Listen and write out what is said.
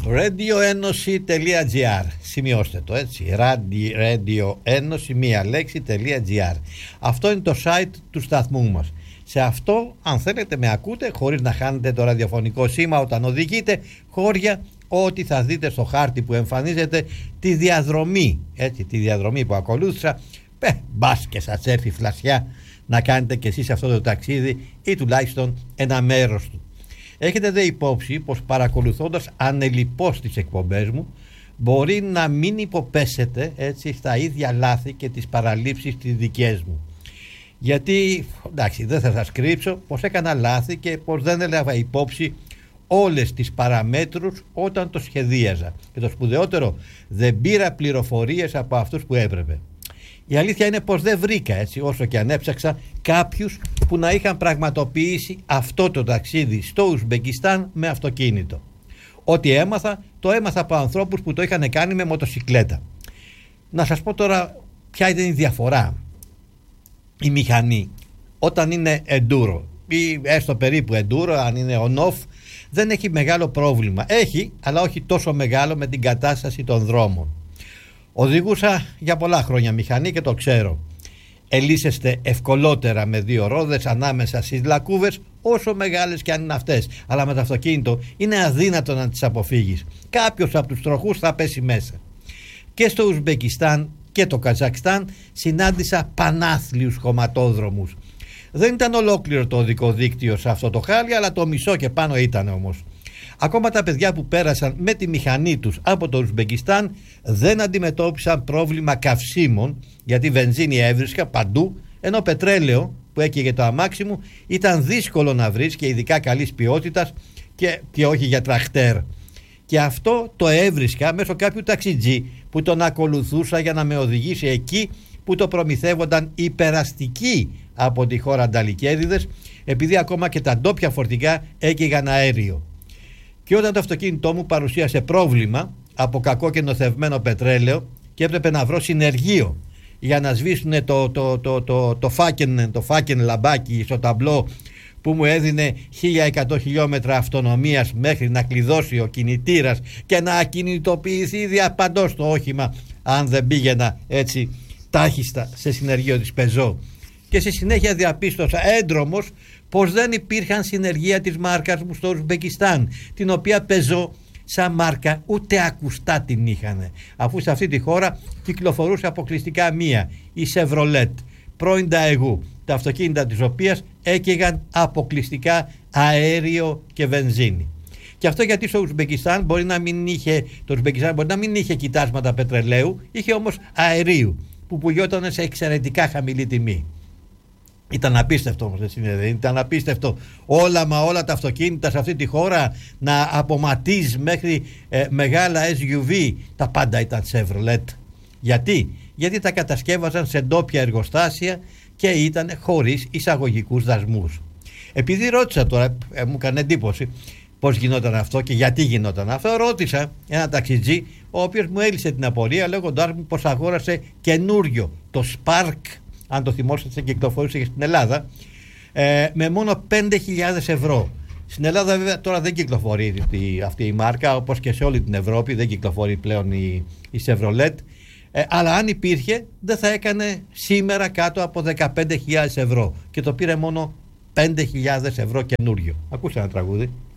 radioennosi.gr. Σημειώστε το έτσι. radioennosi, μία λέξη.gr. Αυτό είναι το site του σταθμού μας. Σε αυτό, αν θέλετε, με ακούτε χωρίς να χάνετε το ραδιοφωνικό σήμα όταν οδηγείτε χώρια, ότι θα δείτε στο χάρτη που εμφανίζεται τη διαδρομή, έτσι, τη διαδρομή που ακολούθησα. Μπας και σας έρθει φλασιά να κάνετε και εσείς αυτό το ταξίδι ή τουλάχιστον ένα μέρος του. Έχετε δε υπόψη πως παρακολουθώντας ανελιπώς τις εκπομπές μου μπορεί να μην υποπέσετε έτσι στα ίδια λάθη και τις παραλήψεις τις δικές μου. Γιατί, εντάξει, δεν θα σας κρύψω πως έκανα λάθη και πως δεν έλαβα υπόψη όλες τις παραμέτρους όταν το σχεδίαζα. Και το σπουδαιότερο, δεν πήρα πληροφορίες από αυτούς που έπρεπε. Η αλήθεια είναι πως δεν βρήκα, έτσι, όσο και αν έψαξα, κάποιους που να είχαν πραγματοποιήσει αυτό το ταξίδι στο Ουσμπεκιστάν με αυτοκίνητο. Ό,τι έμαθα, το έμαθα από ανθρώπους που το είχαν κάνει με μοτοσικλέτα. Να σας πω τώρα ποια είναι η διαφορά. Η μηχανή, όταν είναι enduro ή έστω περίπου enduro, αν είναι on-off, δεν έχει μεγάλο πρόβλημα. Έχει, αλλά όχι τόσο μεγάλο με την κατάσταση των δρόμων. Οδηγούσα για πολλά χρόνια μηχανή και το ξέρω. Ελύσεστε ευκολότερα με δύο ρόδες ανάμεσα στις λακκούβες, όσο μεγάλες και αν είναι αυτές. Αλλά με το αυτοκίνητο είναι αδύνατο να τις αποφύγεις. Κάποιος από τους τροχούς θα πέσει μέσα. Και στο Ουσμπεκιστάν και το Καζακστάν συνάντησα πανάθλιους χωματόδρομους. Δεν ήταν ολόκληρο το οδικό δίκτυο σε αυτό το χάλι, αλλά το μισό και πάνω ήταν όμως. Ακόμα τα παιδιά που πέρασαν με τη μηχανή τους από το Ουσμπεκιστάν δεν αντιμετώπισαν πρόβλημα καυσίμων, γιατί βενζίνη έβρισκα παντού, ενώ πετρέλαιο που έκαιγε το αμάξι μου ήταν δύσκολο να βρεις και ειδικά καλής ποιότητας και όχι για τραχτέρ. Και αυτό το έβρισκα μέσω κάποιου ταξιτζή που τον ακολουθούσα για να με οδηγήσει εκεί που το προμηθεύονταν οι περαστικοί από τη χώρα Ανταλικέδιδες, επειδή ακόμα και τα ντόπια φορτηγά έκαιγαν αέριο. Και όταν το αυτοκίνητό μου παρουσίασε πρόβλημα από κακό και νοθευμένο πετρέλαιο και έπρεπε να βρω συνεργείο για να σβήσουν το φάκεν λαμπάκι στο ταμπλό που μου έδινε 1100 χιλιόμετρα αυτονομίας μέχρι να κλειδώσει ο κινητήρας και να ακινητοποιηθεί διαπαντός το όχημα, αν δεν πήγαινα έτσι τάχιστα σε συνεργείο της Πεζό. Και στη συνέχεια διαπίστωσα έντρομος πως δεν υπήρχαν συνεργεία της μάρκας μου στο Ουσμπεκιστάν, την οποία Πεζό σαν μάρκα ούτε ακουστά την είχανε, αφού σε αυτή τη χώρα κυκλοφορούσε αποκλειστικά μία, η Chevrolet, πρώην Daewoo, τα αυτοκίνητα της οποίας έκαιγαν αποκλειστικά αέριο και βενζίνη. Και αυτό γιατί στο Ουσμπεκιστάν μπορεί να μην είχε κοιτάσματα πετρελαίου, είχε όμως αερίου που πουλιόταν σε εξαιρετικά χαμηλή τιμή. Ήταν απίστευτο όμως, ήταν απίστευτο όλα τα αυτοκίνητα σε αυτή τη χώρα να αποματίζει μέχρι μεγάλα SUV, τα πάντα ήταν Chevrolet. Γιατί τα κατασκεύαζαν σε ντόπια εργοστάσια και ήταν χωρίς εισαγωγικούς δασμούς. Επειδή ρώτησα τώρα, μου έκανε εντύπωση πώς γινόταν αυτό και γιατί γινόταν αυτό, ρώτησα ένα ταξιτζή ο οποίος μου έλυσε την απορία λέγοντάς μου πως αγόρασε καινούριο το Spark, αν το θυμόσαστε, κυκλοφορούσε και στην Ελλάδα, με μόνο 5.000 ευρώ. Στην Ελλάδα βέβαια τώρα δεν κυκλοφορεί αυτή η μάρκα, όπως και σε όλη την Ευρώπη δεν κυκλοφορεί πλέον η Chevrolet, αλλά αν υπήρχε δεν θα έκανε σήμερα κάτω από 15.000 ευρώ και το πήρε μόνο 5.000 ευρώ καινούριο. Ακούστε ένα τραγούδι.